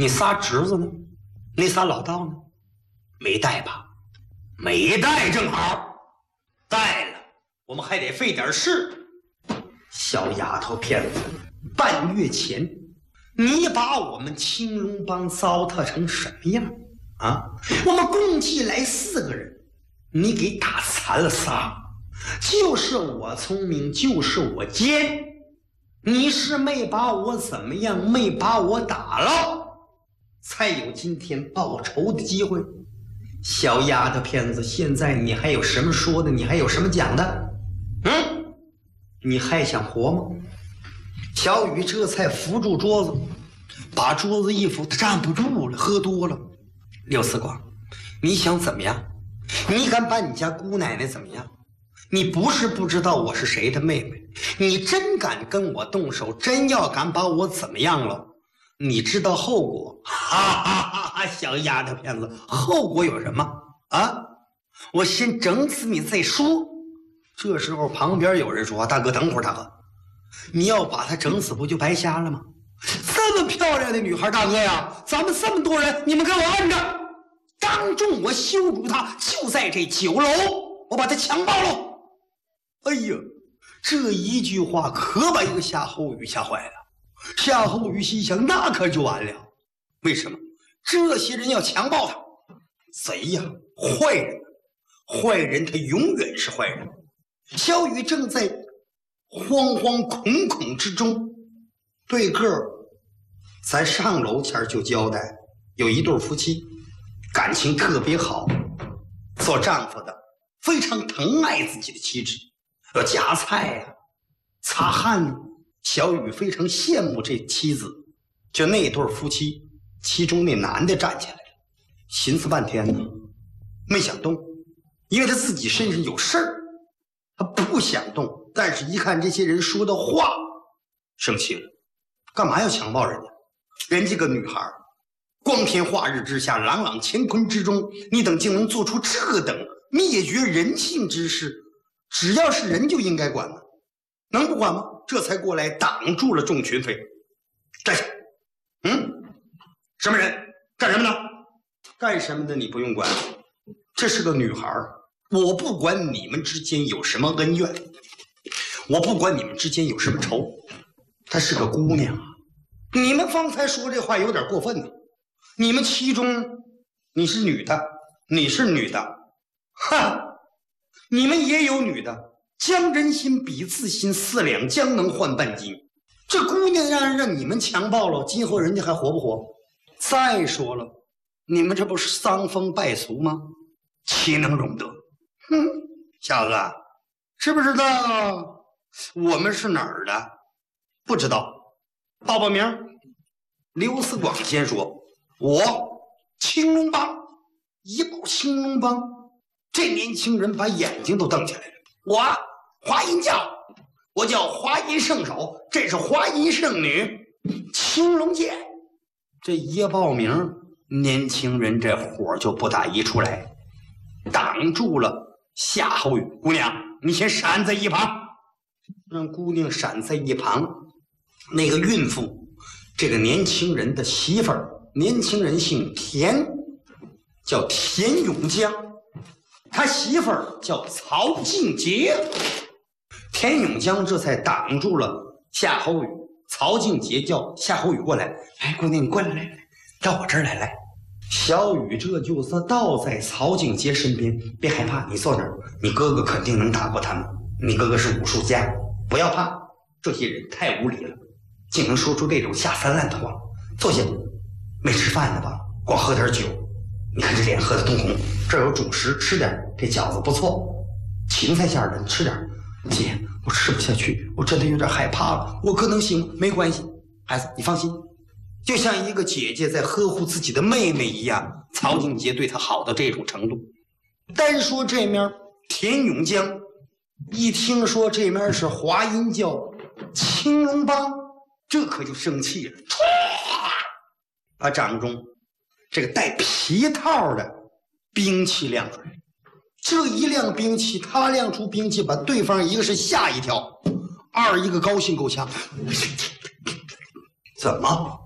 你仨侄子呢？那仨老道呢？没带吧？没带，正好。带了，我们还得费点事。小丫头片子，半月前，你把我们青龙帮糟蹋成什么样啊？我们共计来4个人，你给打残了仨，就是我聪明，就是我奸。你是没把我怎么样，没把我打了，才有今天报仇的机会。小丫头片子，现在你还有什么说的？你还有什么讲的？你还想活吗？小雨这才扶住桌子，把桌子一扶，他站不住了，喝多了。刘四广，你想怎么样？你敢把你家姑奶奶怎么样？你不是不知道我是谁的妹妹，你真敢跟我动手，真要敢把我怎么样了，你知道后果？哈哈哈哈！小丫头片子，后果有什么啊？我先整死你再说。这时候旁边有人说：“大哥，等会儿，大哥，你要把她整死，不就白瞎了吗？这么漂亮的女孩，大哥呀，咱们这么多人，你们给我按着，当众我羞辱她，就在这酒楼，我把她强暴了。”哎呀，这一句话可把一个夏侯宇吓坏了。夏侯宇心想，那可就完了。为什么？这些人要强暴他，贼呀，坏人，坏人他永远是坏人。小雨正在惶惶恐恐之中，对个儿咱上楼前就交代，有一对夫妻感情特别好，做丈夫的非常疼爱自己的妻子，要夹菜呀、擦汗。小雨非常羡慕这妻子，就那对夫妻，其中那男的站起来了，寻思半天呢，没想动，因为他自己身上有事儿，他不想动。但是一看这些人说的话，生气了，干嘛要强暴人家？人家个女孩，光天化日之下，朗朗乾坤之中，你等竟能做出这等灭绝人性之事，只要是人就应该管吗？能不管吗？这才过来挡住了众群匪。站下！什么人？干什么呢？干什么的你不用管，这是个女孩，我不管你们之间有什么恩怨，我不管你们之间有什么仇，她是个姑娘啊。你们方才说这话有点过分呢。你们其中你是女的，你是女的，哈，你们也有女的。将人心比自心，4两姜能换半斤。这姑娘让你们强暴了，今后人家还活不活？再说了，你们这不是丧风败俗吗？岂能容得？小子，知不知道我们是哪儿的？不知道。报名。刘四广先说：“我青龙帮。”一报青龙帮，这年轻人把眼睛都瞪起来了。我华阴教，我叫华阴圣手，这是华阴圣女青龙剑。这一报名，年轻人这火就不打一处来，挡住了夏侯宇。姑娘，你先闪在一旁，让姑娘闪在一旁。那个孕妇，这个年轻人的媳妇儿，年轻人姓田，叫田永江，他媳妇儿叫曹静杰。田永江这才挡住了夏侯宇。曹静杰叫夏侯宇过来，哎，姑娘你过来，来，到我这儿来。小雨这就是倒在曹静杰身边，别害怕，你坐那儿，你哥哥肯定能打过他们，你哥哥是武术家，不要怕，这些人太无理了，竟能说出这种下三滥的话。坐下，没吃饭呢吧？光喝点酒，你看这脸喝得通红，这有主食，吃点，这饺子不错，芹菜馅的，你吃点。姐，我吃不下去，我真的有点害怕了，我可能行，没关系，孩子你放心，就像一个姐姐在呵护自己的妹妹一样，曹静杰对她好到这种程度。单说这面田永江，一听说这面是华阴教青龙帮，这可就生气了，把掌中这个带皮套的兵器亮出来。这一亮兵器，他亮出兵器，把对方一个是吓一跳，二一个高兴够呛。怎么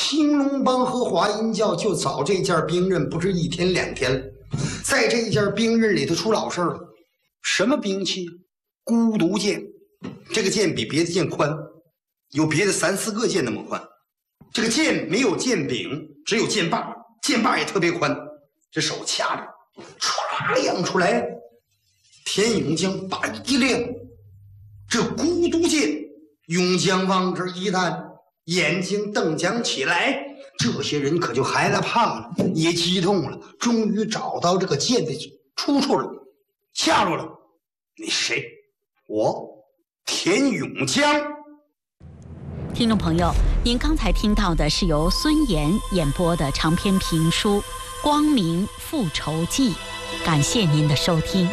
青龙帮和华阴教就找这件兵刃，不是1天2天了。在这件兵刃里头出老事了。什么兵器？孤独剑。这个剑比别的剑宽，有别的3、4个剑那么宽。这个剑没有剑柄，只有剑把，剑把也特别宽。这手掐着，唰亮出来。田永江把一亮，这孤独剑，永江往这一看，眼睛瞪将起来，这些人可就害了怕了，也激动了，终于找到这个剑的出处了，下落了。你是谁？我田永江。 听众朋友，您刚才听到的是由孙岩演播的长篇评书《光明复仇记》，感谢您的收听。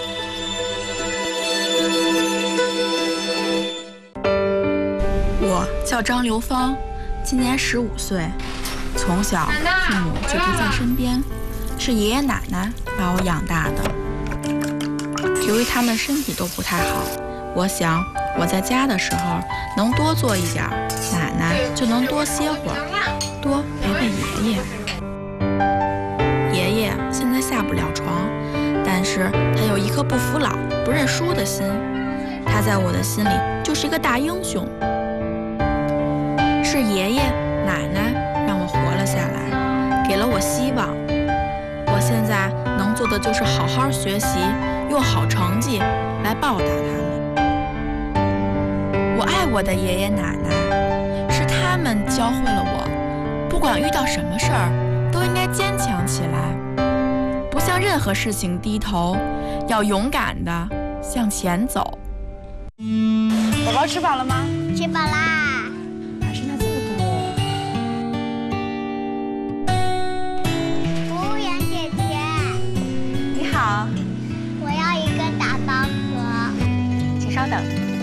我叫张刘芳，今年15岁，从小父母就不在身边，是爷爷奶奶把我养大的。由于他们身体都不太好，我想我在家的时候能多做一点，奶奶就能多歇会儿，多陪陪爷爷。爷爷现在下不了床，但是他有一颗不服老、不认输的心，他在我的心里就是一个大英雄。是爷爷奶奶让我活了下来，给了我希望。我现在能做的就是好好学习，用好成绩来报答他们。我爱我的爷爷奶奶，是他们教会了我，不管遇到什么事儿，都应该坚强起来，不向任何事情低头，要勇敢地向前走。 宝宝吃饱了吗？ 吃饱啦。 好， 我要一个打包盒， 请稍等。